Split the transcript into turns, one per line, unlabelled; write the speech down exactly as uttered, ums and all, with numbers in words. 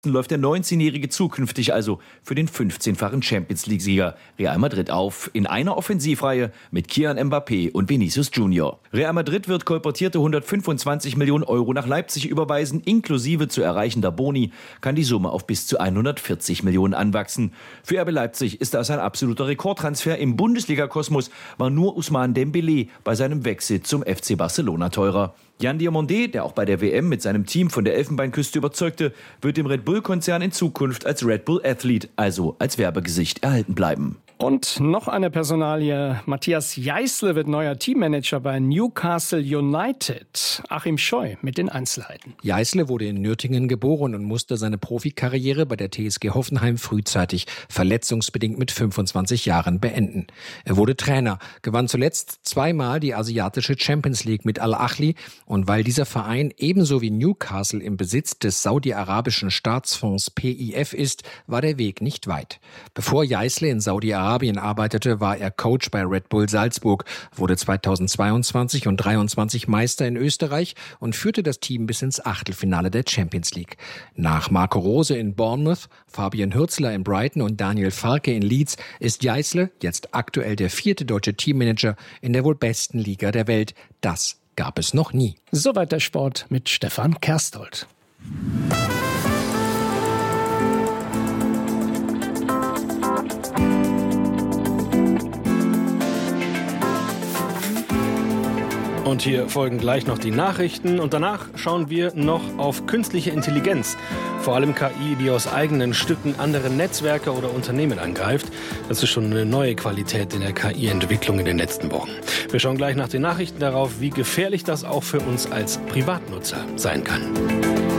läuft der neunzehnjährige zukünftig also für den fünfzehnfachen Champions-League-Sieger Real Madrid auf, in einer Offensivreihe mit Kylian Mbappé und Vinicius Junior. Real Madrid wird kolportierte hundertfünfundzwanzig Millionen Euro nach Leipzig überweisen, inklusive zu erreichender Boni kann die Summe auf bis zu hundertvierzig Millionen anwachsen. Für R B Leipzig ist das ein absoluter Rekordtransfer. Im Bundesliga-Kosmos war nur Ousmane Dembélé bei seinem Wechsel zum F C Barcelona teurer. Jan Diomandé, der auch bei der W M mit seinem Team von der Elfenbeinküste überzeugte, wird dem Red Bull-Konzern in Zukunft als Red Bull Athlete, also als Werbegesicht, erhalten bleiben.
Und noch eine Personalie. Matthias Jeißle wird neuer Teammanager bei Newcastle United. Achim Scheu mit den Einzelheiten.
Jeißle wurde in Nürtingen geboren und musste seine Profikarriere bei der T S G Hoffenheim frühzeitig, verletzungsbedingt mit fünfundzwanzig Jahren, beenden. Er wurde Trainer, gewann zuletzt zweimal die asiatische Champions League mit Al-Ahly. Und weil dieser Verein ebenso wie Newcastle im Besitz des saudi-arabischen Staatsfonds P I F ist, war der Weg nicht weit. Bevor Jeißle in Saudi-Arabien arbeitete, war er Coach bei Red Bull Salzburg, wurde zweitausendzweiundzwanzig und dreiundzwanzig Meister in Österreich und führte das Team bis ins Achtelfinale der Champions League. Nach Marco Rose in Bournemouth, Fabian Hürzeler in Brighton und Daniel Farke in Leeds ist Jeißle jetzt aktuell der vierte deutsche Teammanager in der wohl besten Liga der Welt. Das gab es noch nie.
Soweit der Sport mit Stefan Kerstold.
Und hier folgen gleich noch die Nachrichten und danach schauen wir noch auf künstliche Intelligenz. Vor allem K I, die aus eigenen Stücken andere Netzwerke oder Unternehmen angreift. Das ist schon eine neue Qualität in der K I-Entwicklung in den letzten Wochen. Wir schauen gleich nach den Nachrichten darauf, wie gefährlich das auch für uns als Privatnutzer sein kann.